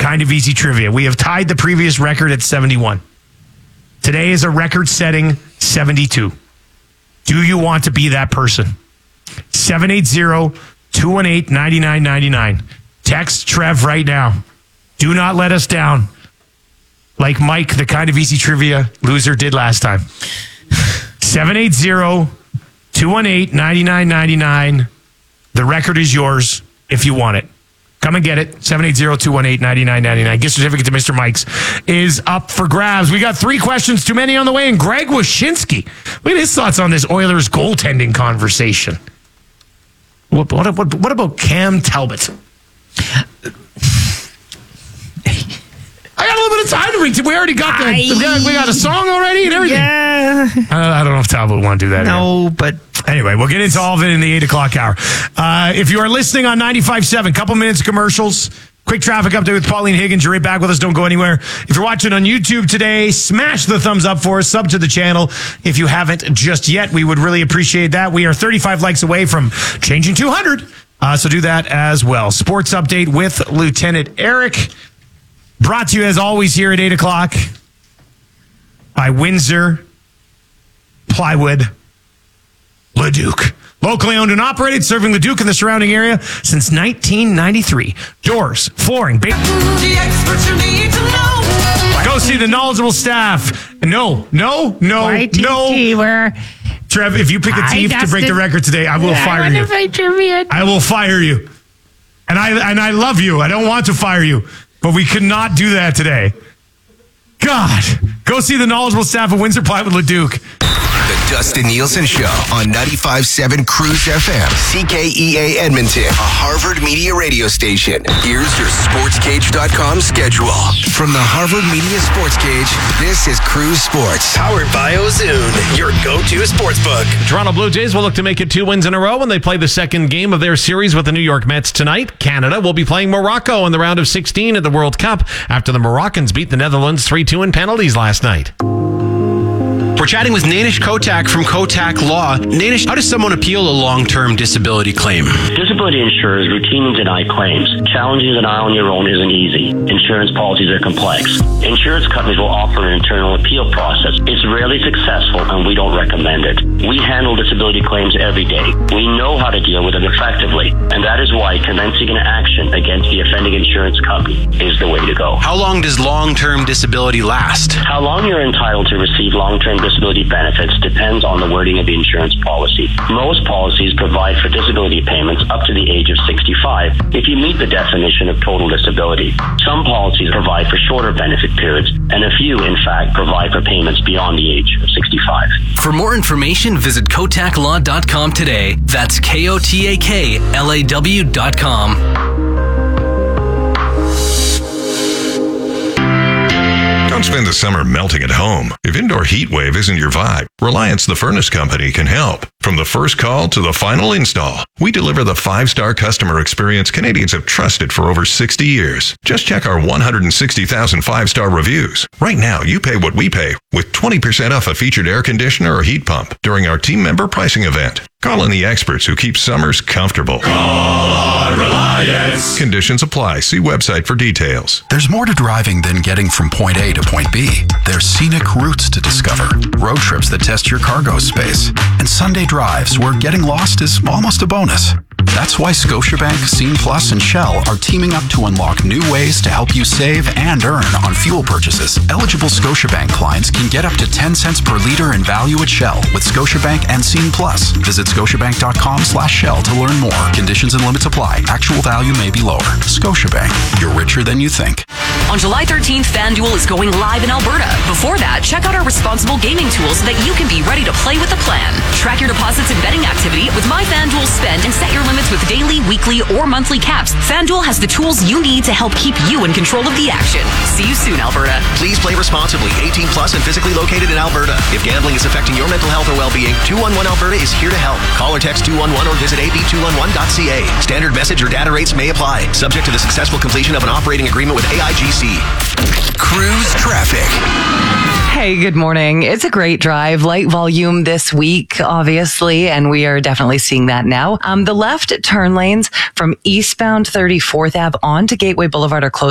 Kind of Easy Trivia. We have tied the previous record at 71. Today is a record-setting 72. Do you want to be that person? 780-218-9999. Text Trev right now. Do not let us down like Mike, the Kind of Easy Trivia loser, did last time. 780-218-9999. The record is yours if you want it. Come and get it. 780-218-9999. Gift certificate to Mr. Mike's is up for grabs. We got 3 questions too many on the way. And Greg Wyshynski, look at his thoughts on this Oilers goaltending conversation. What about Cam Talbot? I got a little bit of time to read. We already got we got a song already and everything. Yeah. I don't know if Talbot would want to do that. No, but anyway, we'll get into all of it in the 8 o'clock hour. If you are listening on 95.7, couple minutes of commercials, quick traffic update with Pauline Higgins. You're right back with us. Don't go anywhere. If you're watching on YouTube today, smash the thumbs up for us. Sub to the channel. If you haven't just yet, we would really appreciate that. We are 35 likes away from changing 200. So do that as well. Sports update with Lieutenant Eric. Brought to you, as always, here at 8 o'clock by Windsor Plywood Leduc. Locally owned and operated, serving Leduc and the surrounding area since 1993. Doors, flooring, the go see the knowledgeable staff. No. Trev, if you pick a teeth to break the record today, I will fire you. I will fire you. And I love you. I don't want to fire you. But we could not do that today. God. Go see the knowledgeable staff of Windsor Plywood Leduc. The Dustin Nielsen Show on 95.7 Cruise FM, CKEA Edmonton, a Harvard Media radio station. Here's your SportsCage.com schedule. From the Harvard Media Sports Cage, this is Cruise Sports. Powered by Ozoon, your go-to sportsbook. Toronto Blue Jays will look to make it 2 wins in a row when they play the second game of their series with the New York Mets tonight. Canada will be playing Morocco in the round of 16 at the World Cup after the Moroccans beat the Netherlands 3-2 in penalties last night. We're chatting with Nainish Kotak from Kotak Law. Nainish, how does someone appeal a long-term disability claim? Disability insurers routinely deny claims. Challenging a denial on your own isn't easy. Insurance policies are complex. Insurance companies will offer an internal appeal process. It's rarely successful, and we don't recommend it. We handle disability claims every day. We know how to deal with them effectively, and that is why commencing an action against the offending insurance company is the way to go. How long does long-term disability last? How long you're entitled to receive long-term disability benefits depends on the wording of the insurance policy. Most policies provide for disability payments up to the age of 65 if you meet the definition of total disability. Some policies provide for shorter benefit periods, and a few, in fact, provide for payments beyond the age of 65. For more information, visit kotaklaw.com today. That's KOTAKLAW.com. Don't spend the summer melting at home. If indoor heat wave isn't your vibe, Reliance the Furnace Company can help. From the first call to the final install, we deliver the 5-star customer experience Canadians have trusted for over 60 years. Just check our 160,000 5-star reviews. Right now, you pay what we pay with 20% off a featured air conditioner or heat pump during our team member pricing event. Call in the experts who keep summers comfortable. Call on Reliance. Conditions apply. See website for details. There's more to driving than getting from point A to point B. There's scenic routes to discover, road trips that test your cargo space, and Sunday drives where getting lost is almost a bonus. That's why Scotiabank, Scene Plus, and Shell are teaming up to unlock new ways to help you save and earn on fuel purchases. Eligible Scotiabank clients can get up to 10 cents per liter in value at Shell with Scotiabank and Scene Plus. Visit scotiabank.com/Shell to learn more. Conditions and limits apply. Actual value may be lower. Scotiabank, you're richer than you think. On July 13th, FanDuel is going live in Alberta. Before that, check out our responsible gaming tools so that you can be ready to play with a plan. Track your deposits and betting activity with My FanDuel Spend and set your limits with daily, weekly, or monthly caps. FanDuel has the tools you need to help keep you in control of the action. See you soon, Alberta. Please play responsibly. 18 plus and physically located in Alberta. If gambling is affecting your mental health or well-being, 211 Alberta is here to help. Call or text 211 or visit ab211.ca. Standard message or data rates may apply. Subject to the successful completion of an operating agreement with AIGC. Cruise traffic. Hey, good morning. It's a great drive. Light volume this week, obviously, and we are definitely seeing that now. The left turn lanes from eastbound 34th Ave onto Gateway Boulevard are closed